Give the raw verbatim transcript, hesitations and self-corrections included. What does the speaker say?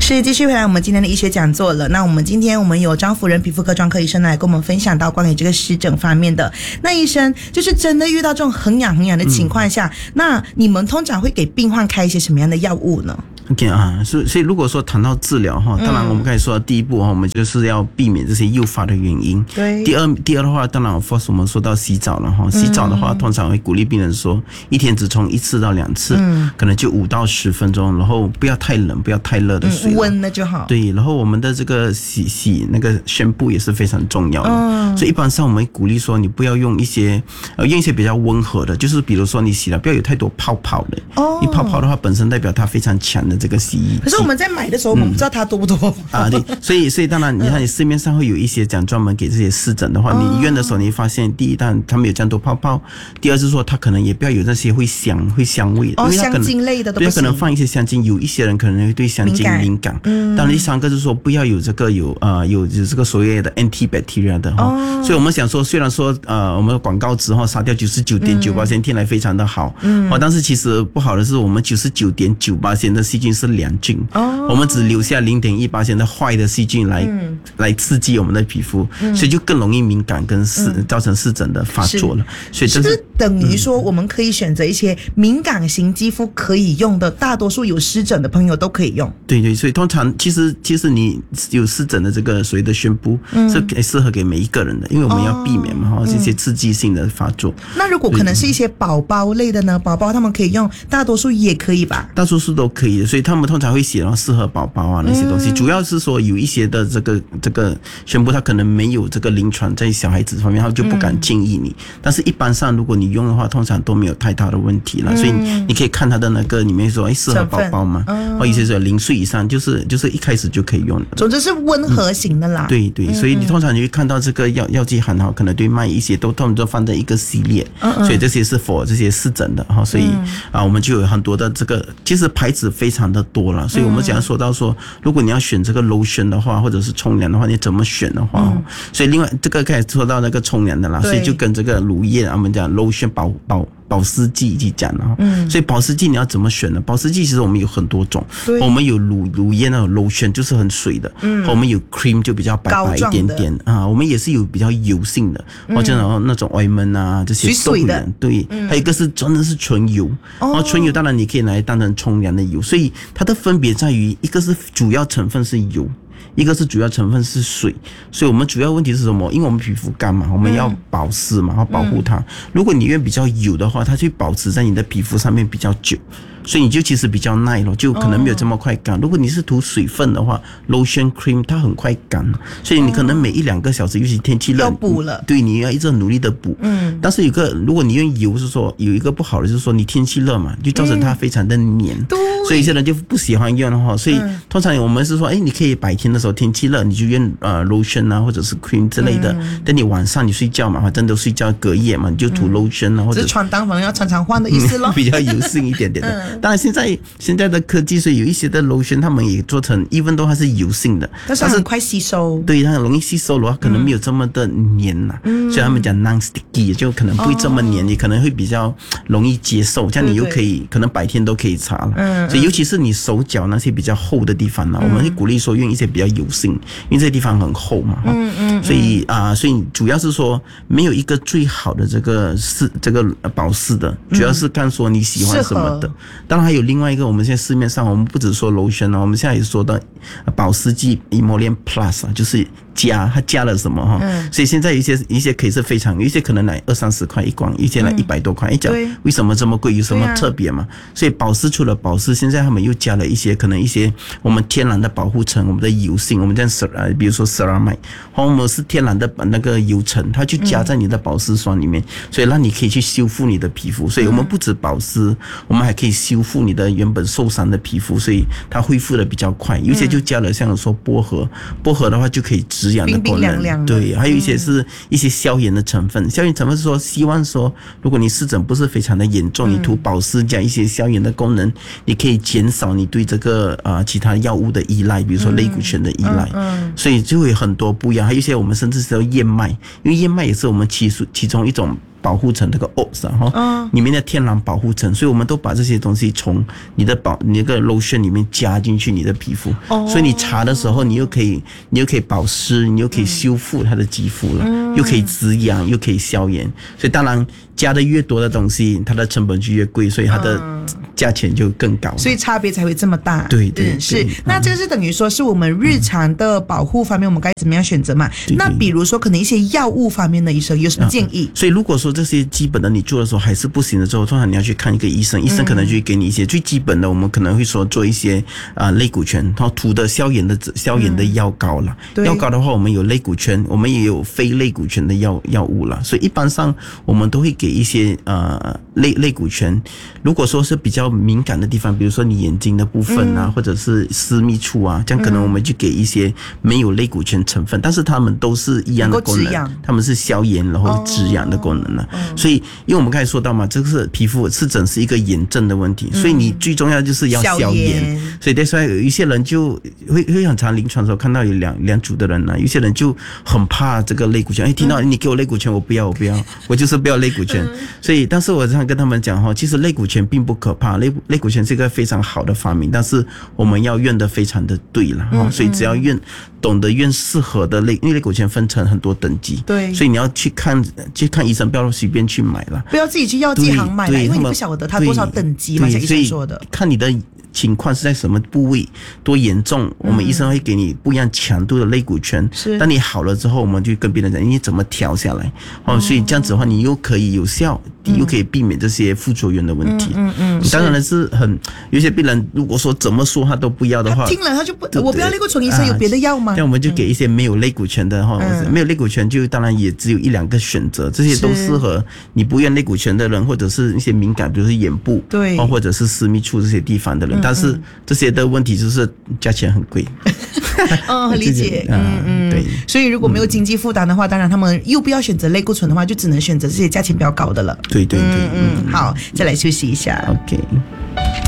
是继续回来我们今天的医学讲座了。那我们今天我们有张辅仁皮肤科专科医生来跟我们分享到关于这个湿疹方面的。那医生就是真的遇到这种很痒很痒的情况下、嗯、那你们通常会给病患开一些什么样的药物呢 ？OK 啊，所以所以如果说谈到治疗哈，当然我们刚才说的第一步哈，我们就是要避免这些诱发的原因。对。第二第二的话，当然 of course 我们说到洗澡了哈，洗澡的话，通常会鼓励病人说，一天只冲一次到两次，嗯，可能就五到十分钟，然后不要太冷，不要太热的水， 温的就好。 对，然后我们的这个洗洗那个宣布也是非常重要的，嗯，所以一般上我们会鼓励说，你不要用一些呃用一些比较温和的，就是比如说你洗了不要有太多泡泡的，哦，你泡泡的话本身代表它非常强的这个洗衣。 可是我们在买的时候，我们不知道它多不多、 嗯、啊？对，所以所以当然，你看你市面上会有一些讲专门给这些湿疹的话，哦、你医院的时候你会发现，第一，当然它没有这样多泡泡；第二是说它可能也不要有那些会香会香味的， 哦， 因为它可能香精类的都不行， 对，可能放一些香精，有一些人可能会对香精敏感。嗯，当然第三个就是说不要有这个有呃有有这个所谓的 antibacteria 的哈、哦。所以我们想说，虽然说呃我们的广告词哈杀掉九十九点九八%听来非常的好，嗯，哦，但是其实不好的是我们九十九点九八%的细菌是良菌。哦，我们只留下 零点一八%的坏的细菌来、嗯、来刺激我们的皮肤、嗯、所以就更容易敏感跟湿、嗯、造成湿疹的发作了。所以这 是, 是不是等于说我们可以选择一些敏感型肌肤可以用的，大多数有湿疹的朋友都可以用？ 对对，所以通常其实其实你有湿疹的这个所谓的宣布、嗯、是适合给每一个人的，因为我们要避免嘛、哦、这些刺激性的发作、嗯、 那如果可能是一些宝宝类的呢？宝宝他们可以用，大多数也可以吧？ 大多数都可以的，所以他们通常会写然后适合宝宝啊那些东西、嗯、主要是说有一些的这个这个宣布它可能没有这个临床在小孩子方面，他就不敢建议你、嗯、但是一般上如果你用的话通常都没有太大的问题了、嗯、所以你可以看它的那个里面说哎适合宝宝吗、嗯、或有些说零岁以上就是就是一开始就可以用的， 总之是温和型的啦、 嗯、对对，所以你通常你会看到这个药药剂行可能对卖一些都他们都放在一个系列、嗯嗯、所以这些是 for 这些湿疹的，所以、嗯、啊我们就有很多的这个其实牌子非常的多了，所以我们讲说到说如果你要选这个 lotion 的话或者是冲凉的话你怎么选的话、嗯、所以另外这个可以说到那个冲凉的啦，所以就跟这个乳液我们讲 lotion 保保保湿剂一起讲了，嗯，所以保湿剂你要怎么选呢？保湿剂其实我们有很多种，我们有乳乳液那种 lotion 就是很水的，嗯，我们有 cream 就比较白白一点点啊，我们也是有比较油性的，或者、嗯、那种 ointment 啊这些水水的， 对、嗯，还有一个是真的是纯油，哦，然后纯油当然你可以拿来当成冲凉的油，所以它的分别在于一个是主要成分是油。一个是主要成分是水，所以我们主要问题是什么？因为我们皮肤干嘛，我们要保湿嘛，要保护它。如果你因为比较油的话，它就保持在你的皮肤上面比较久，所以你就其实比较耐了，就可能没有这么快干。如果你是涂水分的话 ，lotion cream 它很快干，所以你可能每一两个小时，尤其天气热，要补了， 对，你要一直努力的补。嗯。但是有个，如果你用油是说有一个不好的，就是说你天气热嘛，就造成它非常的黏，嗯、所以有些人就不喜欢用的话，所以通常我们是说，哎，你可以白天的时候天气热，你就用呃 lotion 啊或者是 cream 之类的。嗯、等你晚上你睡觉嘛，反正都睡觉隔夜嘛，你就涂 lotion 啊、嗯、或者。 只是穿当房要常常换的意思咯、 嗯。比较油性一点点的。嗯、当然现在现在的科技，所以有一些的 lotion 他们也做成 even 都还是油性的， 但是很快吸收。 对，它很容易吸收的话，可能没有这么的黏呐、啊嗯。所以他们讲 non-sticky 就可能不会这么黏，你、哦、可能会比较容易接受。这样你又可以对对可能白天都可以擦了。嗯。所以尤其是你手脚那些比较厚的地方呢、啊嗯，我们会鼓励说用一些比较油性，因为这些地方很厚嘛。嗯嗯。所以啊、呃，所以主要是说没有一个最好的这个是这个保湿的，主要是看说你喜欢什么的。当然还有另外一个，我们现在市面上我们不只说 lotion 啊，我们现在也说到保湿剂 emollient plus 啊，就是加它加了什么哈、嗯，所以现在有一些一些可以是非常，有一些可能来二三十块一罐，一些来一百多块，一讲为什么这么贵，有什么特别嘛？所以保湿除了保湿，现在他们又加了一些可能一些我们天然的保护层，我们的油性，我们这样呃，比如说 ceramide， 或我们是天然的那个油层，它就加在你的保湿霜里面，所以让你可以去修复你的皮肤。所以我们不止保湿，我们还可以修复你的原本受伤的皮肤，所以它恢复的比较快。有些就加了像说薄荷，薄荷的话就可以止痒的功能，冰冰凉凉的，对，还有一些是一些消炎的成分。消炎成分是说希望说，如果你湿疹不是非常的严重，你涂保湿加一些消炎的功能，你可以减少你对这个呃其他药物的依赖，比如说类固醇的依赖。嗯嗯、所以就会很多不一样。还有一些我们甚至是要燕麦，因为燕麦也是我们其其中一种保护层那个 oats 啊，哈、哦，里面的天然保护层，所以我们都把这些东西从你的保你那个 lotion 里面加进去你的皮肤，哦、所以你擦的时候，你又可以你又可以保湿，你又可以修复它的肌肤了，嗯、又可以止痒，又可以消炎，所以当然加的越多的东西，它的成本就越贵，所以它的价钱就更高， 所以差别才会这么大。 对对对， 嗯、是。那这个是等于说是我们日常的保护方面，我们该怎么样选择嘛？ 对对， 那比如说可能一些药物方面的医生有什么建议？ 啊、所以如果说这些基本的你做的时候还是不行的时候，通常你要去看一个医生，医生可能就会给你一些最基本的，我们可能会说做一些啊类固醇，然后涂的消炎的消炎的药膏了。嗯、药膏的话，我们有类固醇，我们也有非类固醇的药药物了。所以一般上我们都会给一些呃类类固醇。如果说是比较敏感的地方，比如说你眼睛的部分啊，嗯、或者是私密处啊，这样可能我们就给一些没有类固醇成分，嗯、但是它们都是一样的功能，它们是消炎然后止痒的功能了。哦、所以因为我们刚才说到嘛，这个是皮肤湿疹是一个炎症的问题，嗯、所以你最重要就是要消炎。所以那时候有一些人就会会很常临床的时候看到有两两组的人呢、啊，有些人就很怕这个类固醇，哎，听到你给我类固醇，我不要，我不要，我就是不要类固醇。嗯、所以，但是我常跟他们讲哈，其实类固醇并不可怕，类类固醇是一个非常好的发明，但是我们要用的非常的对了哈。嗯、所以只要用懂得用适合的类，因为类固醇分成很多等级，对，所以你要去看去看医生，不要随便去买了， 不要自己去药剂行买了，因为你不晓得它多少等级嘛，像医生说的。 看你的情况是在什么部位，多严重，我们医生会给你不一样强度的类固醇。是，当你好了之后，我们就跟别人讲你怎么调下来。哦，所以这样子的话，你又可以有效，你又可以避免这些副作用的问题。嗯嗯，嗯当然是很有些病人，如果说怎么说他都不要的话， 听了他就不，我不要类固醇，医生有别的药吗？ 那、啊、我们就给一些没有类固醇的哈，嗯、没有类固醇就当然也只有一两个选择，这些都适合你不用类固醇的人，或者是一些敏感，比如说眼部，对，或者是私密处这些地方的人。嗯、但是这些的问题就是价钱很贵。 嗯，很理解。嗯嗯，对。所以如果没有经济负担的话，当然他们又不要选择类固醇的话，就只能选择这些价钱比较高的了。 对对对。 嗯嗯，好，再来休息一下。 OK。